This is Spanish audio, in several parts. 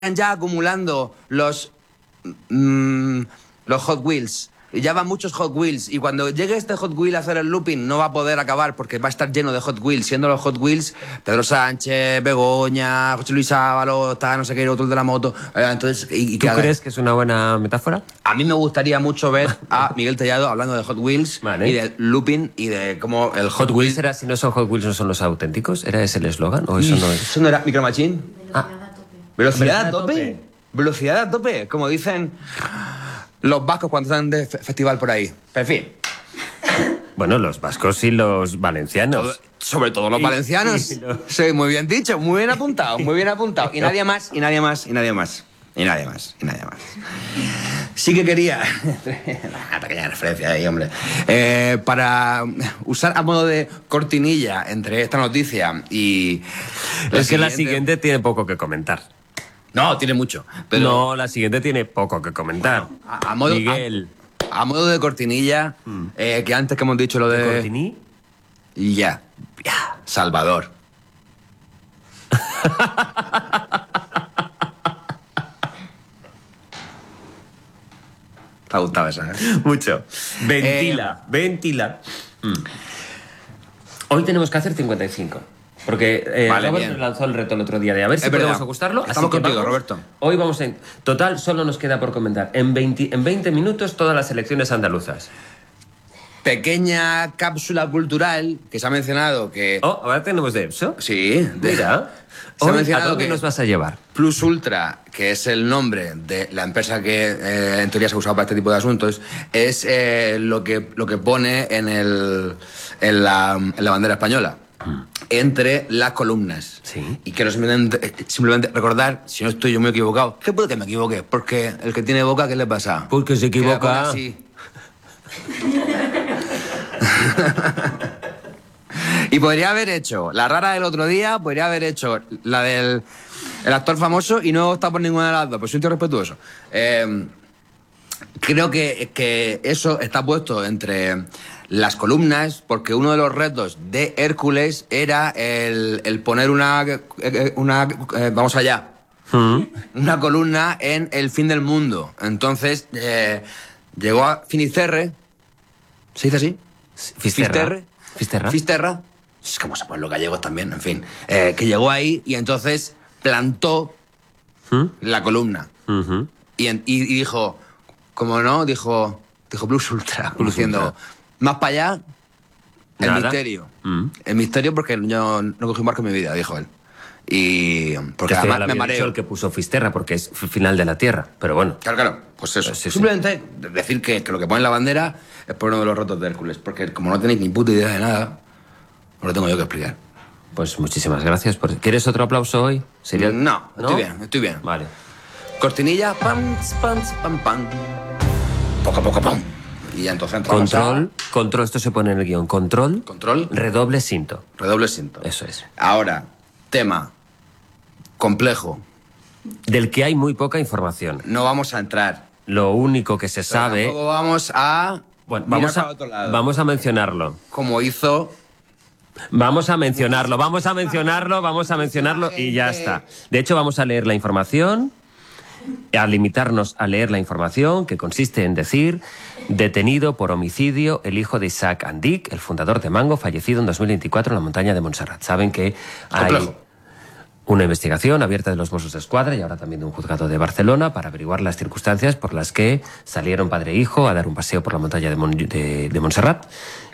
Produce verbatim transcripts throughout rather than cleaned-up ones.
ya acumulando los, mmm, los Hot Wheels. Ya van muchos Hot Wheels. Y cuando llegue este Hot Wheel a hacer el looping, no va a poder acabar porque va a estar lleno de Hot Wheels. Siendo los Hot Wheels Pedro Sánchez, Begoña, José Luis Ábalos, está no sé qué, otro de la moto. Entonces, y, y ¿Tú crees que es una buena metáfora? A mí me gustaría mucho ver a Miguel Tellado hablando de Hot Wheels, vale, y del looping y de cómo el Hot, Hot Wheels era, si no son Hot Wheels, no son los auténticos. ¿Era ese el eslogan? ¿O eso no es? ¿Eso no era Micro Machine? Ah. ¿Velocidad a tope? ¿Velocidad a tope? Como dicen los vascos cuando están de festival por ahí. En fin. Bueno, los vascos y los valencianos. Todo, sobre todo los y, valencianos. Y los... Sí, muy bien dicho, muy bien apuntado, muy bien apuntado. Y nadie más, y nadie más, y nadie más. Y nadie más, y nadie más. Sí que quería... Una pequeña referencia ahí, hombre. Eh, para usar a modo de cortinilla entre esta noticia y... Es que la siguiente tiene poco que comentar. No, tiene mucho. Pero... No, la siguiente tiene poco que comentar. Bueno, a, a modo, Miguel. A, a modo de cortinilla, mm. eh, que antes que hemos dicho lo de... ¿De cortiní? Y ya. ya. Salvador. ¿Te ha gustado esa, eh? Mucho. Ventila, eh... ventila. Mm. Hoy tenemos que hacer cincuenta y cinco. Porque eh, vale, Robert nos lanzó el reto el otro día de a ver si es podemos verdad. ajustarlo. Estamos Así contigo, vamos, Roberto. Hoy vamos en... Total, solo nos queda por comentar. En veinte, en veinte minutos todas las elecciones andaluzas. Pequeña cápsula cultural que se ha mencionado que... Oh, ¿ahora tenemos de eso? Sí. De... Mira. Se Hoy, ha mencionado ¿a dónde que nos vas a llevar? Plus Ultra, que es el nombre de la empresa que eh, en teoría se ha usado para este tipo de asuntos, es eh, lo, que, lo que pone en, el, en, la, en la bandera española. Entre las columnas. Sí. Y quiero simplemente, simplemente recordar, si no estoy yo muy equivocado, que puede que me equivoque, porque el que tiene boca, ¿qué le pasa? Porque se equivoca. Así. Y podría haber hecho la rara del otro día, podría haber hecho la del el actor famoso y no está por ninguna de las dos, pues soy un tío respetuoso. Eh, creo que, que eso está puesto entre las columnas, porque uno de los retos de Hércules era el, el poner una, una eh, vamos allá, ¿Mm? una columna en el fin del mundo. Entonces, eh, llegó a Finisterre, ¿se dice así? Fisterra. Fisterra. Fisterra. Es como se ponen los gallegos también, en fin. Eh, que llegó ahí y entonces plantó ¿Mm? la columna. Uh-huh. y, en, y, y dijo, como no, dijo, dijo Plus Ultra, Plus diciendo... Ultra. Más para allá, el Nada. misterio. Mm. El misterio porque yo no cogí un barco en mi vida, dijo él. Y porque que además me mareo. El que puso Fisterra porque es final de la Tierra, pero bueno. Claro, claro, pues eso. Sí, Simplemente sí. decir que, que lo que pone en la bandera es por uno de los retos de Hércules, porque como no tenéis ni puta idea de nada, no lo tengo yo que explicar. Pues muchísimas gracias. Por... ¿Quieres otro aplauso hoy? ¿Sería el... No, estoy ¿No? bien, estoy bien. Vale. Cortinilla, pam, pam, pam, pam. Poco a poco, pam. Y ya entonces entramos Control, a... control, esto se pone en el guión. Control. Control. Redoble cinto. Redoble cinto. Eso es. Ahora, tema complejo. Del que hay muy poca información. No vamos a entrar. Lo único que se sabe... Tampoco vamos a... Bueno, vamos a, otro lado. vamos a mencionarlo. Como hizo... Vamos a mencionarlo, vamos a mencionarlo, vamos a mencionarlo y ya está. De hecho, vamos a leer la información, a limitarnos a leer la información, que consiste en decir: detenido por homicidio el hijo de Isaac Andic, el fundador de Mango, fallecido en dos mil veinticuatro en la montaña de Montserrat. Saben que hay Complejo. una investigación abierta de los Mossos d'Esquadra y ahora también de un juzgado de Barcelona para averiguar las circunstancias por las que salieron padre e hijo a dar un paseo por la montaña de, Mon de, de Montserrat.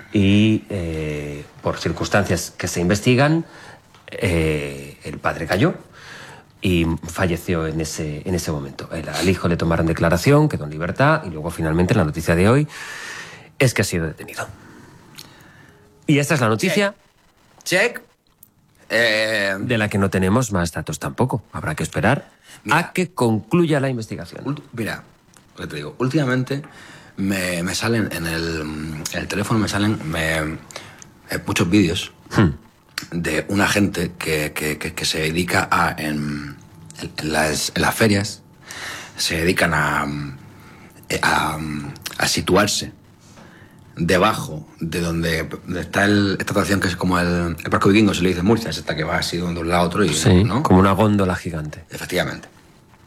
Y eh, por circunstancias que se investigan, eh, el padre cayó y falleció en ese, en ese momento. El, al hijo le tomaron declaración, quedó en libertad y luego finalmente la noticia de hoy es que ha sido detenido. Y esta es la noticia. Check. Check. Eh... De la que no tenemos más datos tampoco. Habrá que esperar mira, a que concluya la investigación. Mira, lo que te digo, últimamente... Me, me salen en el, en el teléfono, me salen me, eh, muchos vídeos hmm. de una gente que, que, que, que se dedica a, en, en, las, en las ferias, se dedican a, a, a situarse debajo de donde está el, esta atracción que es como el, el Parque Vikingo, se le dice Murcia, es esta que va así de un lado a otro. Y, sí, ¿no? Como una góndola gigante. Efectivamente.